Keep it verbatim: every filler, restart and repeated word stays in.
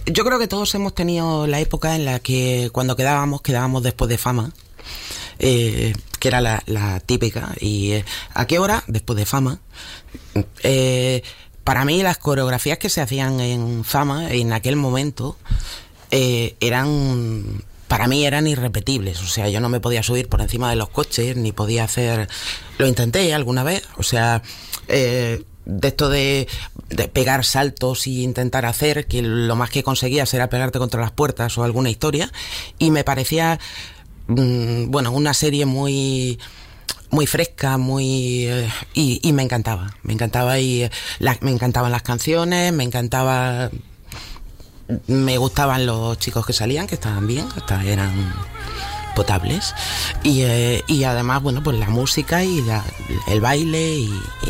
yo creo que todos hemos tenido la época en la que cuando quedábamos, quedábamos después de Fama, eh, que era la, la típica. Y eh, ¿a qué hora? Después de Fama. Eh, para mí las coreografías que se hacían en Fama en aquel momento eh, eran... Para mí eran irrepetibles, o sea, yo no me podía subir por encima de los coches, ni podía hacer... Lo intenté alguna vez, o sea, eh, de esto de, de pegar saltos y intentar hacer, que lo más que conseguías era pegarte contra las puertas o alguna historia, y me parecía, mmm, bueno, una serie muy... muy fresca, muy... Eh, y, y me encantaba, me encantaba y eh, la, me encantaban las canciones, me encantaba... Me gustaban los chicos que salían, que estaban bien, hasta eran potables. Y, eh, y además, bueno, pues la música y la, el baile y,